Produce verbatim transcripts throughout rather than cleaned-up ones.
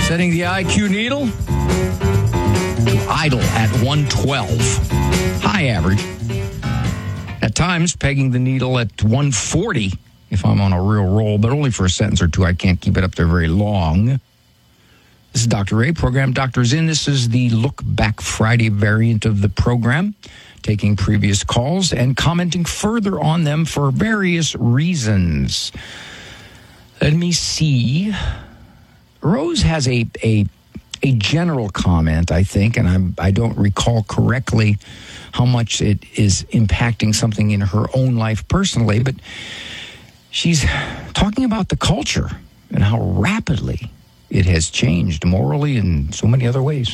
Setting the I Q needle to idle at one twelve. High average. At times, pegging the needle at one forty if I'm on a real roll, but only for a sentence or two. I can't keep it up there very long. This is Doctor Ray, program Doctors In. This is the Look Back Friday variant of the program, taking previous calls and commenting further on them for various reasons. Let me see. Rose has a a, a general comment, I think, and I'm, I don't recall correctly how much it is impacting something in her own life personally, but she's talking about the culture and how rapidly it has changed morally and so many other ways.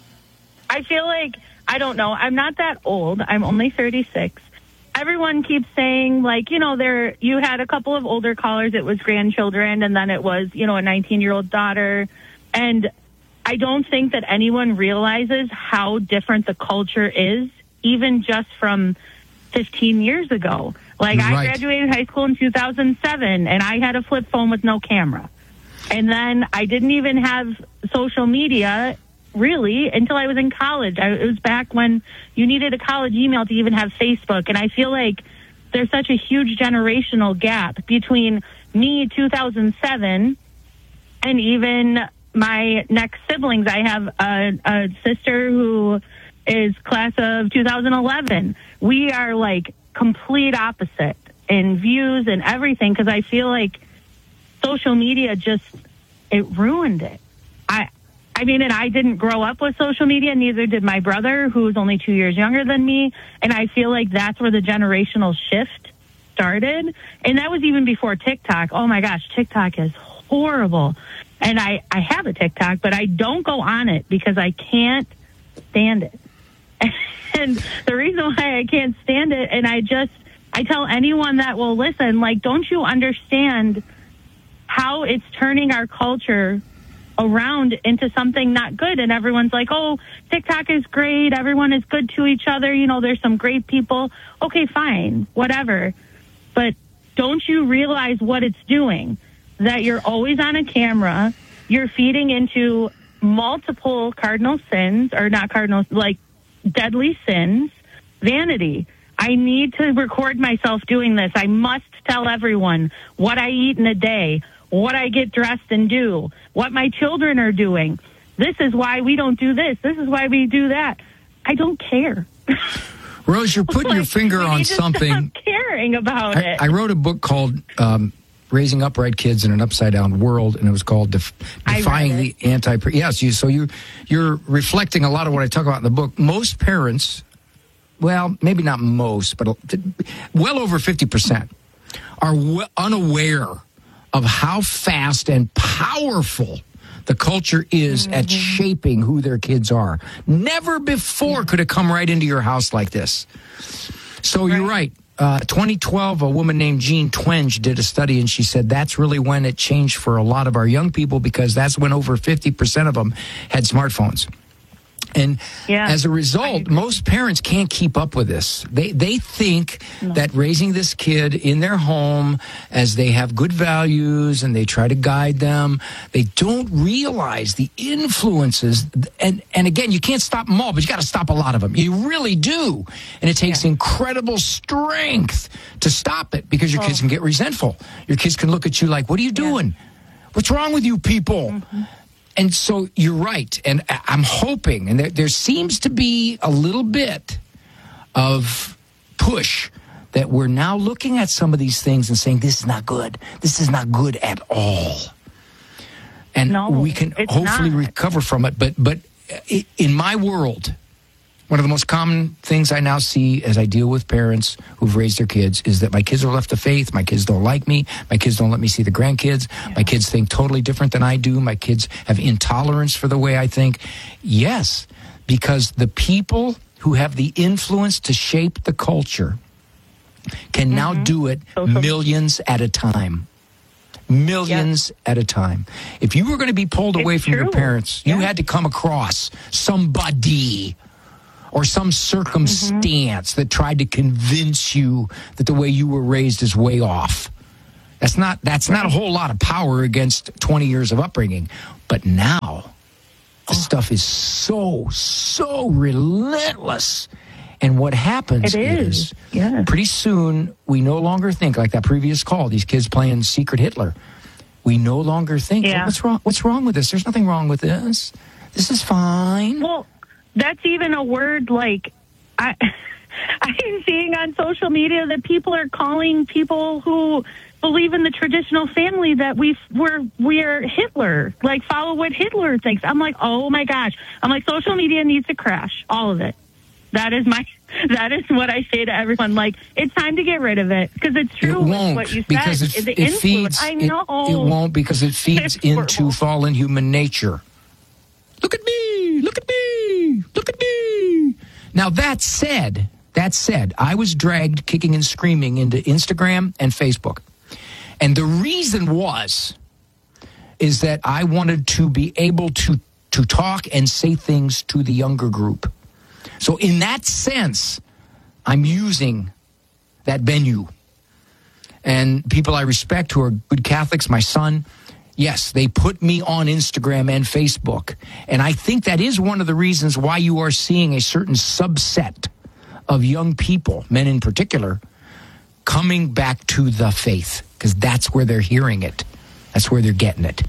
I feel like, I don't know, I'm not that old. I'm only thirty-six. Everyone keeps saying, like, you know, there you had a couple of older callers, it was grandchildren, and then it was, you know, a nineteen-year-old daughter. And I don't think that anyone realizes how different the culture is, even just from fifteen years ago. Like, right. I graduated high school in two thousand seven, and I had a flip phone with no camera. And then I didn't even have social media, really, until I was in college. I, it was back when you needed a college email to even have Facebook. And I feel like there's such a huge generational gap between me, two thousand seven, and even my next siblings. I have a, a sister who is class of two thousand eleven. We are like complete opposite in views and everything, because I feel like social media just, it ruined it. I I mean, and I didn't grow up with social media, neither did my brother, who's only two years younger than me, and I feel like that's where the generational shift started, and that was even before TikTok. Oh my gosh, TikTok is horrible, and I, I have a TikTok, but I don't go on it because I can't stand it. And the reason why I can't stand it, and I just, I tell anyone that will listen, like, don't you understand how it's turning our culture around into something not good? And everyone's like, oh, TikTok is great, everyone is good to each other, you know, there's some great people. Okay, fine, whatever. But don't you realize what it's doing? That you're always on a camera, you're feeding into multiple cardinal sins, or not cardinal, like deadly sins, vanity. I need to record myself doing this. I must tell everyone what I eat in a day, what I get dressed and do, what my children are doing. This is why we don't do this. This is why we do that. I don't care. Rose, you're putting like, your finger on something. Stop caring about I, it. I wrote a book called um, Raising Upright Kids in an Upside Down World, and it was called Def- Defying the Anti... Yes, you, so you, you're reflecting a lot of what I talk about in the book. Most parents, well, maybe not most, but well over fifty percent are w- unaware of how fast and powerful the culture is mm-hmm. at shaping who their kids are. Never before could it come right into your house like this. So right. You're right. Uh, twenty twelve, a woman named Jean Twenge did a study, and she said that's really when it changed for a lot of our young people, because that's when over fifty percent of them had smartphones. And yeah, as a result, most parents can't keep up with this. They they think no. that raising this kid in their home, as they have good values and they try to guide them, they don't realize the influences. And, and again, you can't stop them all, but you got to stop a lot of them. You really do. And it takes yeah. incredible strength to stop it, because your oh. kids can get resentful. Your kids can look at you like, what are you doing? Yeah. What's wrong with you people? Mm-hmm. And so you're right, and I'm hoping, and there, there seems to be a little bit of push that we're now looking at some of these things and saying, this is not good. This is not good at all. And no, we can hopefully not. recover from it. But, but in my world, one of the most common things I now see as I deal with parents who've raised their kids is that my kids are left the faith, my kids don't like me, my kids don't let me see the grandkids, yeah. my kids think totally different than I do, my kids have intolerance for the way I think. Yes, because the people who have the influence to shape the culture can mm-hmm. now do it Social. millions at a time. Millions yep. at a time. If you were going to be pulled away it's from true. your parents, yeah. you had to come across somebody or some circumstance mm-hmm. that tried to convince you that the way you were raised is way off. That's not that's not a whole lot of power against twenty years of upbringing. But now, the stuff is so, so relentless. And what happens it is, is yeah. pretty soon we no longer think like that previous call, these kids playing Secret Hitler. We no longer think, yeah. oh, what's wrong? What's wrong with this? There's nothing wrong with this. This is fine. Well, that's even a word like I, I'm seeing on social media that people are calling people who believe in the traditional family that we we're we're Hitler, like follow what Hitler thinks. I'm like, oh my gosh. I'm like, social media needs to crash, all of it. That is my. That is what I say to everyone. Like, it's time to get rid of it because it's true. It won't what you said. because it, the it feeds. I know. It, it won't because it feeds It's into horrible. fallen human nature. Look at me! Look at me! Look at me! Now that said, that said, I was dragged kicking and screaming into Instagram and Facebook, and the reason was, is that I wanted to be able to to talk and say things to the younger group. So in that sense, I'm using that venue. And people I respect who are good Catholics, my son, yes, they put me on Instagram and Facebook. And I think that is one of the reasons why you are seeing a certain subset of young people, men in particular, coming back to the faith. Because that's where they're hearing it. That's where they're getting it.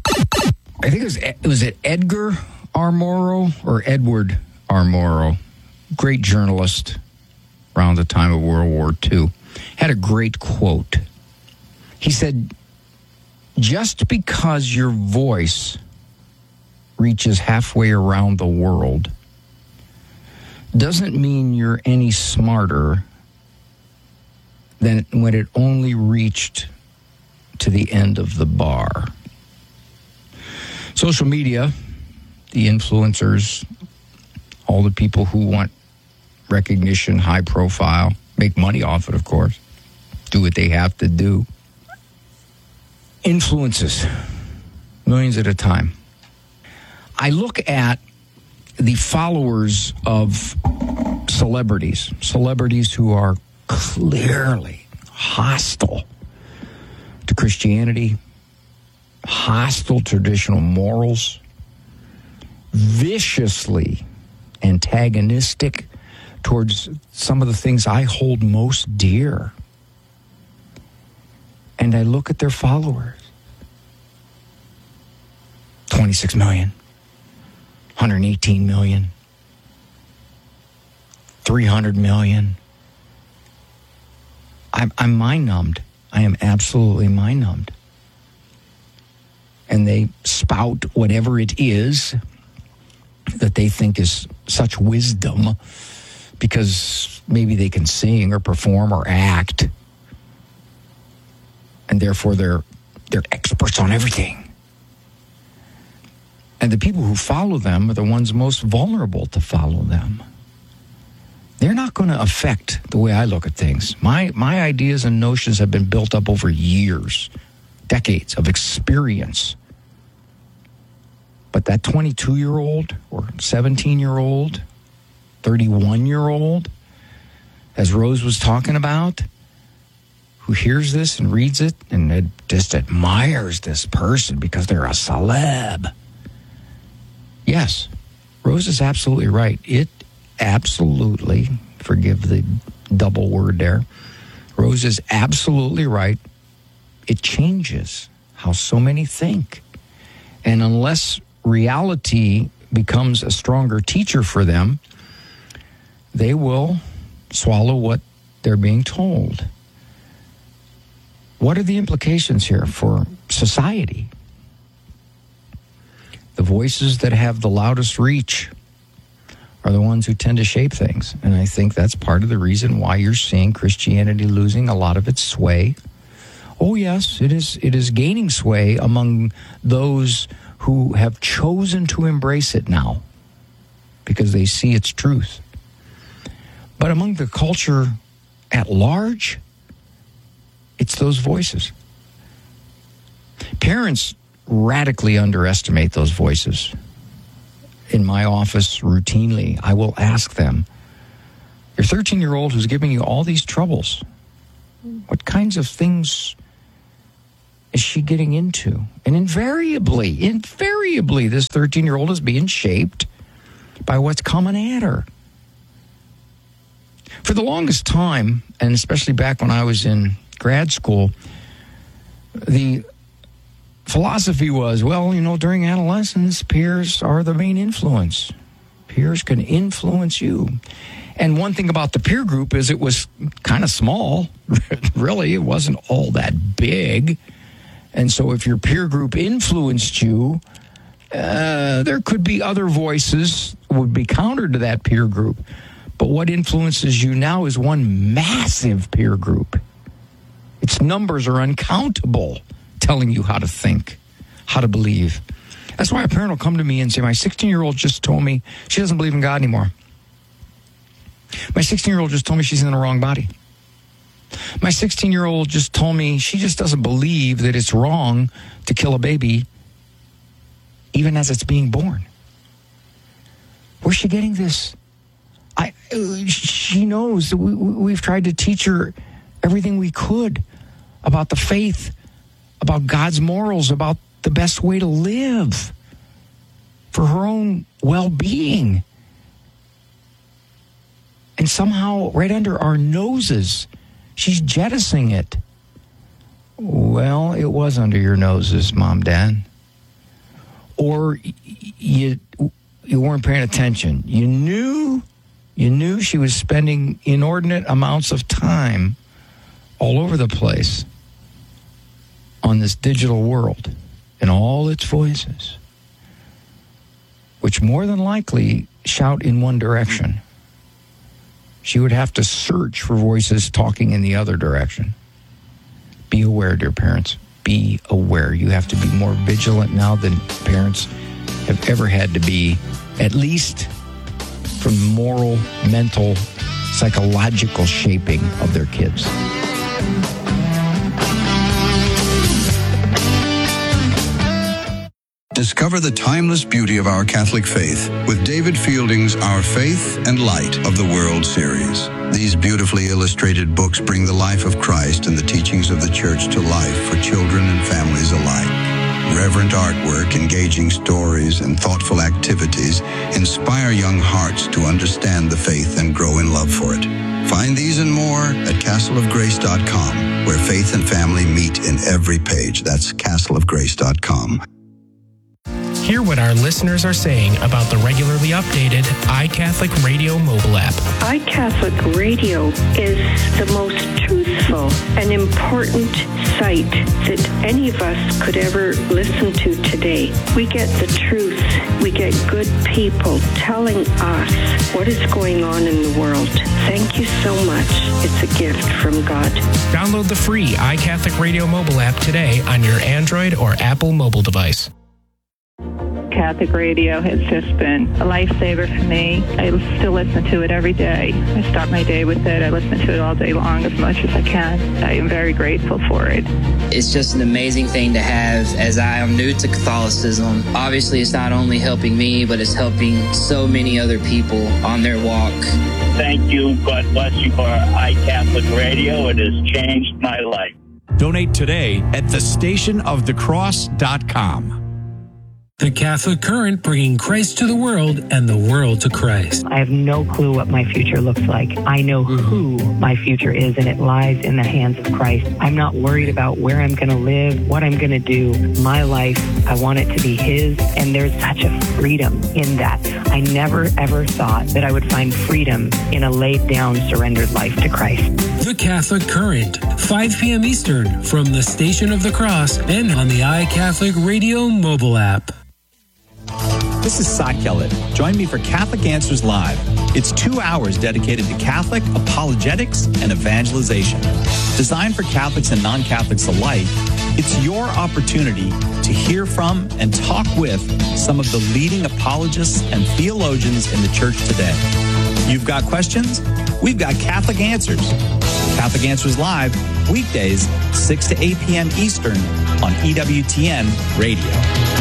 I think it was, was it Edgar R. Morrow or Edward R. Morrow, great journalist around the time of World War Two, had a great quote. He said, just because your voice reaches halfway around the world doesn't mean you're any smarter than when it only reached to the end of the bar. Social media, the influencers, all the people who want recognition, high profile, make money off it, of course, do what they have to do. Influences, millions at a time. I look at the followers of celebrities, celebrities who are clearly hostile to Christianity, hostile to traditional morals, viciously antagonistic towards some of the things I hold most dear. And I look at their followers. twenty-six million, one hundred eighteen million, three hundred million. I'm, I'm mind-numbed. I am absolutely mind-numbed. And they spout whatever it is that they think is such wisdom because maybe they can sing or perform or act, and therefore they're they're experts on everything. And the people who follow them are the ones most vulnerable to follow them. They're not going to affect the way I look at things. My my ideas and notions have been built up over years, decades of experience. But that twenty-two-year-old or seventeen-year-old, thirty-one-year-old, as Rose was talking about, who hears this and reads it and it just admires this person because they're a celeb. Yes, Rose is absolutely right. It absolutely, forgive the double word there, Rose is absolutely right. It changes how so many think. And unless reality becomes a stronger teacher for them, they will swallow what they're being told. What are the implications here for society? The voices that have the loudest reach are the ones who tend to shape things. And I think that's part of the reason why you're seeing Christianity losing a lot of its sway. Oh, yes, it is it is gaining sway among those who have chosen to embrace it now because they see its truth. But among the culture at large, it's those voices. Parents radically underestimate those voices. In my office, routinely, I will ask them, your thirteen-year-old who's giving you all these troubles, what kinds of things is she getting into? And invariably, invariably, this thirteen-year-old is being shaped by what's coming at her. For the longest time, and especially back when I was in grad school, the philosophy was, well, you know, during adolescence, peers are the main influence. Peers can influence you. And one thing about the peer group is it was kind of small. Really, it wasn't all that big. And so if your peer group influenced you, uh, there could be other voices would be counter to that peer group. But what influences you now is one massive peer group. Its numbers are uncountable, telling you how to think, how to believe. That's why a parent will come to me and say, my sixteen-year-old just told me she doesn't believe in God anymore. My sixteen-year-old just told me she's in the wrong body. My sixteen-year-old just told me she just doesn't believe that it's wrong to kill a baby even as it's being born. Where's she getting this? I, she knows that we, we've tried to teach her everything we could about the faith, about God's morals, about the best way to live for her own well-being. And somehow, right under our noses, she's jettisoning it. Well, it was under your noses, Mom, Dad. Or you you weren't paying attention. You knew, you knew she was spending inordinate amounts of time all over the place on this digital world and all its voices, which more than likely shout in one direction. She would have to search for voices talking in the other direction. Be aware, dear parents. Be aware. You have to be more vigilant now than parents have ever had to be, at least from moral, mental, psychological shaping of their kids. Discover the timeless beauty of our Catholic faith with David Fielding's Our Faith and Light of the World series. These beautifully illustrated books bring the life of Christ and the teachings of the Church to life for children and families alike. Reverent artwork, engaging stories, and thoughtful activities inspire young hearts to understand the faith and grow in love for it. Find these and more at castle of grace dot com, where faith and family meet in every page. That's castle of grace dot com. Hear what our listeners are saying about the regularly updated iCatholic Radio mobile app. iCatholic Radio is the most truthful and important site that any of us could ever listen to today. We get the truth. We get good people telling us what is going on in the world. Thank you so much. It's a gift from God. Download the free iCatholic Radio mobile app today on your Android or Apple mobile device. Catholic radio has just been a lifesaver for me. I still listen to it every day. I start my day with it. I listen to it all day long as much as I can. I am very grateful for it. It's just an amazing thing to have as I am new to Catholicism. Obviously, it's not only helping me, but it's helping so many other people on their walk. Thank you. God bless you for iCatholic Radio. It has changed my life. Donate today at the station of the cross dot com. The Catholic Current, bringing Christ to the world and the world to Christ. I have no clue what my future looks like. I know who my future is, and it lies in the hands of Christ. I'm not worried about where I'm going to live, what I'm going to do. My life, I want it to be His, and there's such a freedom in that. I never, ever thought that I would find freedom in a laid-down, surrendered life to Christ. The Catholic Current, five p.m. Eastern, from the Station of the Cross and on the iCatholic Radio mobile app. This is Cy Kellett. Join me for Catholic Answers Live. It's two hours dedicated to Catholic apologetics and evangelization. Designed for Catholics and non-Catholics alike, it's your opportunity to hear from and talk with some of the leading apologists and theologians in the church today. You've got questions? We've got Catholic Answers. Catholic Answers Live, weekdays, six to eight p.m. Eastern on E W T N Radio.